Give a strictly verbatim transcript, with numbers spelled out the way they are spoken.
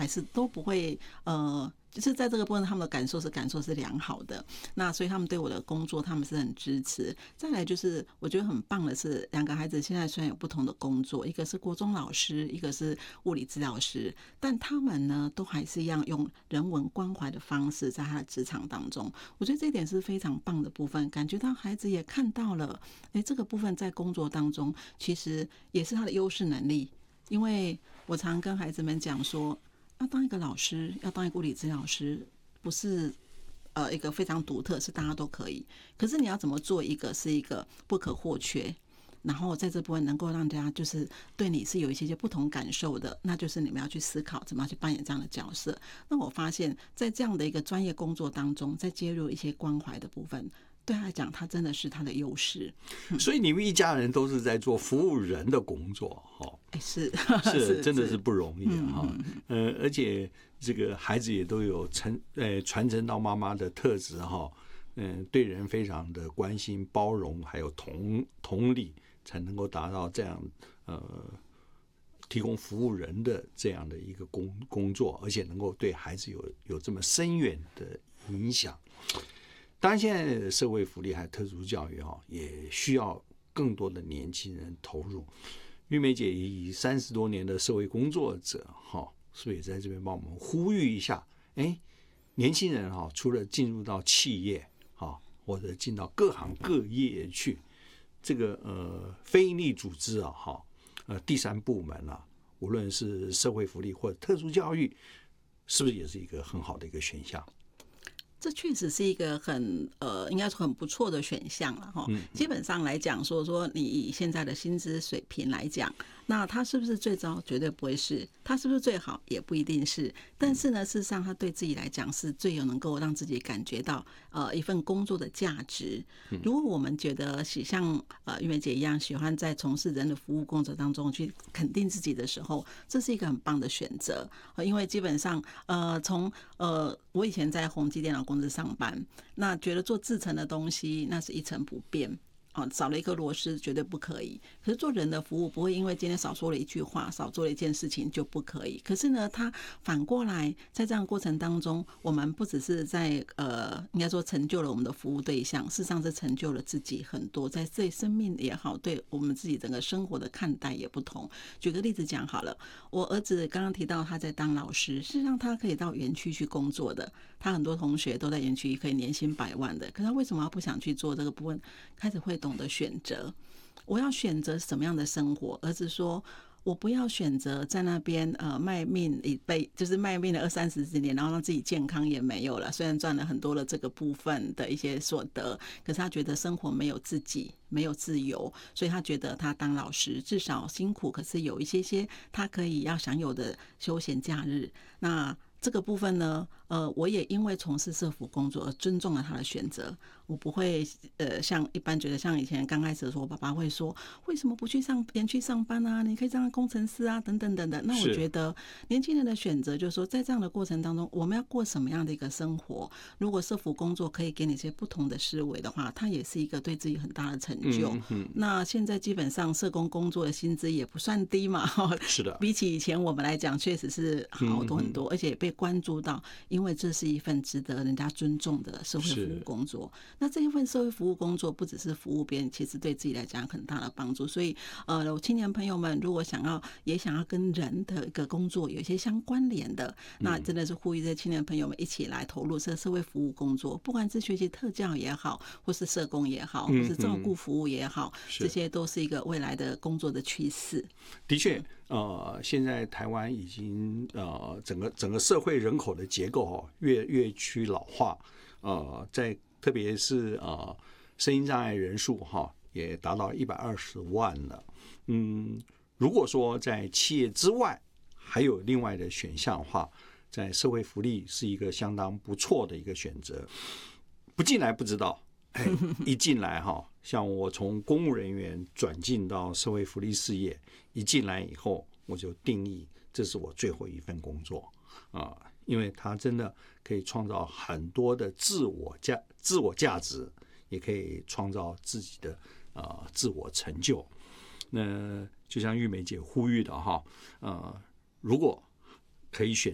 还是都不会呃。就是在这个部分，他们的感受是感受是良好的，那所以他们对我的工作他们是很支持。再来就是我觉得很棒的是，两个孩子现在虽然有不同的工作，一个是国中老师，一个是物理治疗师，但他们呢都还是一样用人文关怀的方式在他的职场当中。我觉得这一点是非常棒的部分，感觉到孩子也看到了，哎，这个部分在工作当中其实也是他的优势能力。因为我常跟孩子们讲说，要当一个老师，要当一个物理治疗师，不是呃一个非常独特，是大家都可以。可是你要怎么做一个是一个不可或缺，然后在这部分能够让大家就是对你是有一些些不同感受的，那就是你们要去思考怎么样去扮演这样的角色。那我发现，在这样的一个专业工作当中，在接入一些关怀的部分，对他来讲，他真的是他的优势。 所以你们一家人都是在做服务人的工作，哈， 是是真的是不容易啊，哈，呃，而且这个孩子也都有承呃传承到妈妈的特质，哈，嗯，对人非常的关心、包容，还有同同理，才能够达到这样呃提供服务人的这样的一个工工作，而且能够对孩子有有这么深远的影响。当然，现在的社会福利还有特殊教育哈，也需要更多的年轻人投入。玉梅姐以三十多年的社会工作者哈，所以在这边帮我们呼吁一下，哎，年轻人哈，除了进入到企业哈，或者进到各行各业去，这个呃非营利组织啊哈，呃第三部门啊，无论是社会福利或者特殊教育，是不是也是一个很好的一个选项？ 这确实是一个很呃，应该说很不错的选项了哈。基本上来讲，说说你以现在的薪资水平来讲，那它是不是最糟？绝对不会是。它是不是最好？也不一定是。但是呢，事实上，它对自己来讲是最有能够让自己感觉到呃一份工作的价值。如果我们觉得像呃玉梅姐一样，喜欢在从事人的服务工作当中去肯定自己的时候，这是一个很棒的选择。因为基本上呃从呃我以前在宏基电脑公司上班，那觉得做制程的东西那是一成不变。哦，少了一颗螺丝绝对不可以。可是做人的服务不会因为今天少说了一句话，少做了一件事情就不可以。可是呢，他反过来在这样的过程当中，我们不只是在呃，应该说成就了我们的服务对象，事实上是成就了自己很多，在对生命也好，对我们自己整个生活的看待也不同。举个例子讲好了，我儿子刚刚提到他在当老师，事实上他可以到园区去工作的，他很多同学都在园区可以年薪百万的，可是他为什么要不想去做这个部分？开始会懂得选择，我要选择什么样的生活。儿子说，我不要选择在那边呃卖命一辈，就是卖命了二三十几年，然后让自己健康也没有了。虽然赚了很多的这个部分的一些所得，可是他觉得生活没有自己，没有自由，所以他觉得他当老师至少辛苦，可是有一些些他可以要享有的休闲假日。那这个部分呢，呃，我也因为从事社福工作而尊重了他的选择。我不会呃像一般觉得像以前刚开始的时候，我爸爸会说为什么不去上园区上班啊？你可以当工程师啊，等等等等。那我觉得年轻人的选择就是说，在这样的过程当中，我们要过什么样的一个生活？如果社福工作可以给你一些不同的思维的话，它也是一个对自己很大的成就。嗯嗯，那现在基本上社工工作的薪资也不算低嘛， 是的， 比起以前我们来讲，确实是好多很多，而且被关注到，因为这是一份值得人家尊重的社会服务工作。那这一份社会服务工作不只是服务别人，其实对自己来讲有很大的帮助。所以呃，青年朋友们如果想要也想要跟人的一个工作有一些相关联的，那真的是呼吁这些青年朋友们一起来投入这社会服务工作，不管是学习特教也好，或是社工也好，或是照顾服务也好，这些都是一个未来的工作的趋势。 的确，呃，现在台湾已经呃整个整个社会人口的结构哦越越趋老化，呃，在特别是呃声音障碍人数哈也达到一百二十万了。嗯，如果说在企业之外还有另外的选项的话，在社会福利是一个相当不错的一个选择。不进来不知道，哎，一进来哈，像我从公务人员转进到社会福利事业，一进来以后，我就定义这是我最后一份工作啊，因为它真的可以创造很多的自我价自我价值，也可以创造自己的呃自我成就。那就像玉梅姐呼吁的哈，呃，如果可以选